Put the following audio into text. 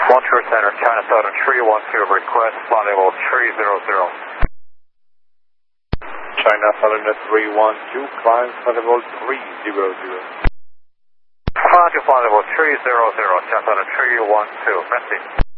One Tour Center, China Southern 312, request flight level 300. China Southern 312, climb flight level 300. Flight level 300, China Southern 312, merci.